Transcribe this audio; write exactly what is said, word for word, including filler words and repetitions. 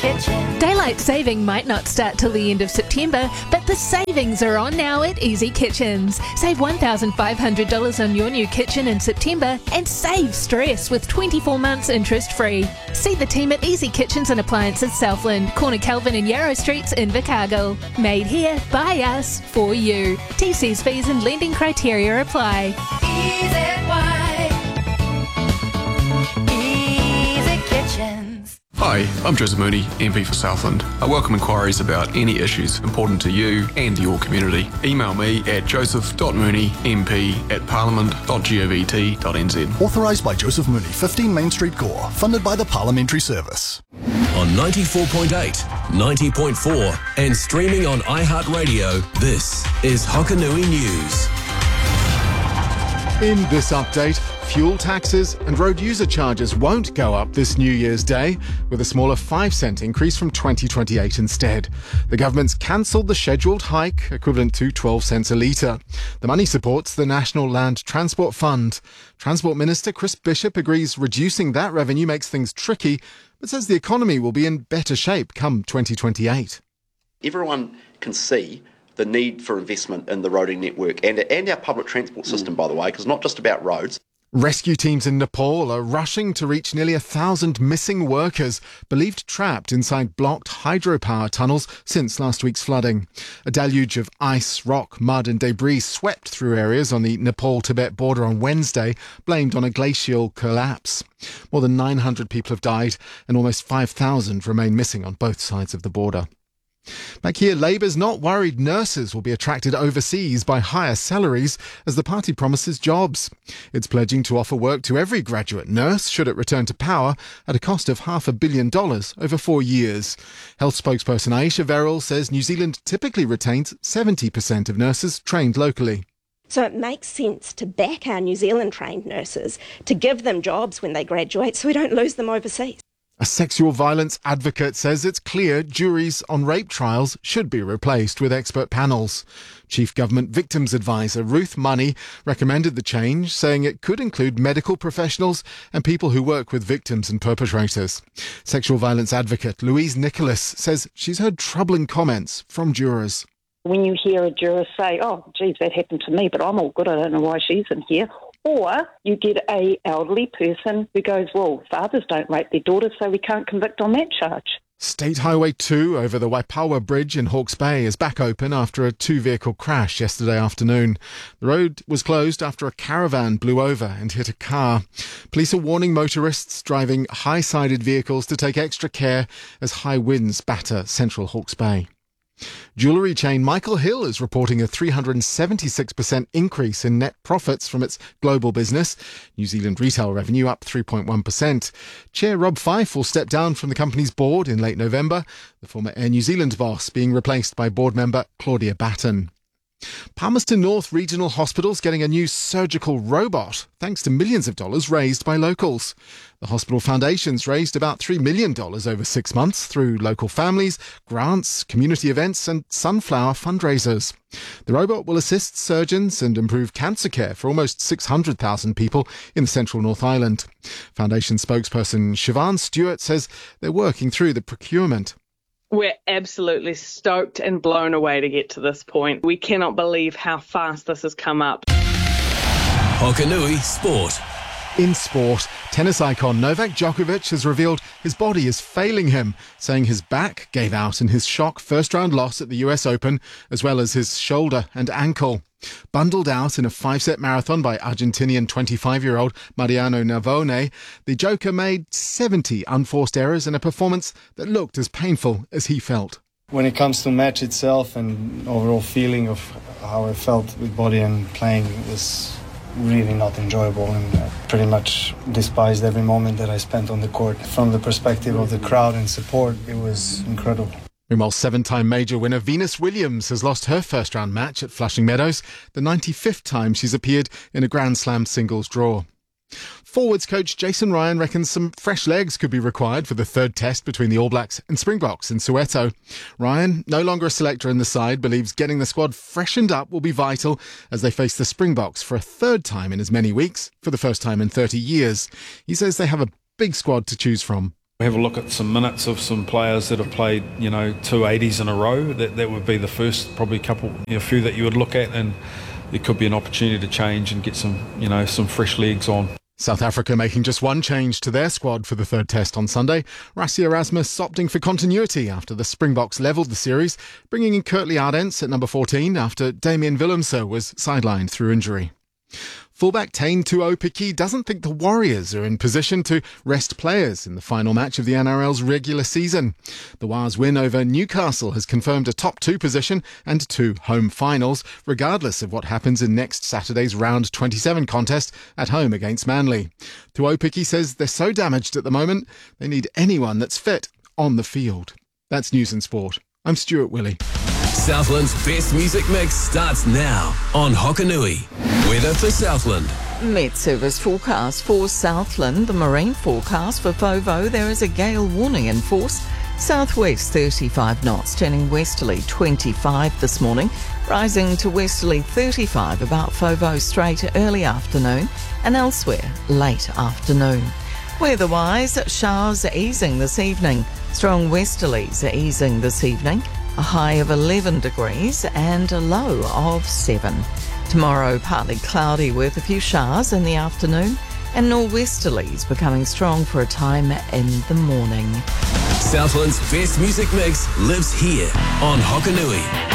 Kitchen. Daylight saving might not start till the end of September, but the savings are on now at Easy Kitchens. Save one thousand five hundred dollars on your new kitchen in September and save stress with twenty-four months interest-free. See the team at Easy Kitchens and Appliances Southland, Corner Kelvin and Yarrow Streets in Invercargill. Made here, by us, for you. T Cs, fees and lending criteria apply. Easy Kitchens. Hi, I'm Joseph Mooney, M P for Southland. I welcome inquiries about any issues important to you and your community. Email me at joseph.mooney.mp at parliament.govt.nz. Authorised by Joseph Mooney, fifteen Main Street, Gore. Funded by the Parliamentary Service. On ninety-four point eight, ninety point four and streaming on iHeartRadio, this is Hokanui News. In this update, fuel taxes and road user charges won't go up this New Year's Day, with a smaller five cent increase from twenty twenty-eight instead. The government's cancelled the scheduled hike, equivalent to twelve cents a litre. The money supports the National Land Transport Fund. Transport Minister Chris Bishop agrees reducing that revenue makes things tricky, but says the economy will be in better shape come twenty twenty-eight. Everyone can see the need for investment in the roading network and, and our public transport system, by the way, because it's not just about roads. Rescue teams in Nepal are rushing to reach nearly a thousand missing workers believed trapped inside blocked hydropower tunnels since last week's flooding. A deluge of ice, rock, mud and debris swept through areas on the Nepal-Tibet border on Wednesday, blamed on a glacial collapse. More than nine hundred people have died and almost five thousand remain missing on both sides of the border. Back here, Labour's not worried nurses will be attracted overseas by higher salaries as the party promises jobs. It's pledging to offer work to every graduate nurse should it return to power at a cost of half a billion dollars over four years. Health spokesperson Aisha Verrill says New Zealand typically retains seventy percent of nurses trained locally. So it makes sense to back our New Zealand trained nurses, to give them jobs when they graduate so we don't lose them overseas. A sexual violence advocate says it's clear juries on rape trials should be replaced with expert panels. Chief Government Victims Advisor Ruth Money recommended the change, saying it could include medical professionals and people who work with victims and perpetrators. Sexual violence advocate Louise Nicholas says she's heard troubling comments from jurors. When you hear a juror say, oh, geez, that happened to me, but I'm all good, I don't know why she's in here. Or you get a elderly person who goes, well, fathers don't rape their daughters, so we can't convict on that charge. State Highway two over the Waipawa Bridge in Hawke's Bay is back open after a two-vehicle crash yesterday afternoon. The road was closed after a caravan blew over and hit a car. Police are warning motorists driving high-sided vehicles to take extra care as high winds batter central Hawke's Bay. Jewellery chain Michael Hill is reporting a three hundred seventy-six percent increase in net profits from its global business. New Zealand retail revenue up three point one percent. Chair Rob Fyfe will step down from the company's board in late November, the former Air New Zealand boss being replaced by board member Claudia Batten. Palmerston North Regional Hospital's getting a new surgical robot thanks to millions of dollars raised by locals. The hospital foundation's raised about three million dollars over six months through local families, grants, community events and sunflower fundraisers. The robot will assist surgeons and improve cancer care for almost six hundred thousand people in the central North Island. Foundation spokesperson Siobhan Stewart says they're working through the procurement. We're absolutely stoked and blown away to get to this point. We cannot believe how fast this has come up. Hokanui Sport. In sport, tennis icon Novak Djokovic has revealed his body is failing him, saying his back gave out in his shock first-round loss at the U S Open, as well as his shoulder and ankle. Bundled out in a five-set marathon by Argentinian twenty-five-year-old Mariano Navone, the Joker made seventy unforced errors in a performance that looked as painful as he felt. When it comes to match itself and overall feeling of how I felt with body and playing, it was really not enjoyable, and I pretty much despised every moment that I spent on the court. From the perspective of the crowd and support, it was incredible. Meanwhile, seven-time major winner Venus Williams has lost her first-round match at Flushing Meadows, the ninety-fifth time she's appeared in a Grand Slam singles draw. Forwards coach Jason Ryan reckons some fresh legs could be required for the third test between the All Blacks and Springboks in Soweto. Ryan, no longer a selector in the side, believes getting the squad freshened up will be vital as they face the Springboks for a third time in as many weeks, for the first time in thirty years. He says they have a big squad to choose from. We have a look at some minutes of some players that have played, you know, two eighties in a row. That that would be the first, probably couple, you know, few that you would look at, and there could be an opportunity to change and get some, you know, some fresh legs on. South Africa making just one change to their squad for the third test on Sunday. Rassie Erasmus opting for continuity after the Springboks levelled the series, bringing in Kurtley Arendse at number fourteen after Damian Willemse was sidelined through injury. Fullback Taine Tuopiki doesn't think the Warriors are in position to rest players in the final match of the N R L's regular season. The Wars' win over Newcastle has confirmed a top two position and two home finals, regardless of what happens in next Saturday's round twenty-seven contest at home against Manly. Tuopiki says they're so damaged at the moment, they need anyone that's fit on the field. That's News and Sport. I'm Stuart Willey. Southland's best music mix starts now on Hokanui. Weather for Southland. Met Service forecast for Southland. The marine forecast for Fovo, there is a gale warning in force. Southwest thirty-five knots, turning westerly twenty-five this morning, rising to westerly thirty-five about Fovo Strait early afternoon and elsewhere late afternoon. Weather-wise, showers are easing this evening. Strong westerlies are easing this evening. A high of eleven degrees and a low of seven. Tomorrow, partly cloudy with a few showers in the afternoon and nor'westerlies becoming strong for a time in the morning. Southland's best music mix lives here on Hokanui.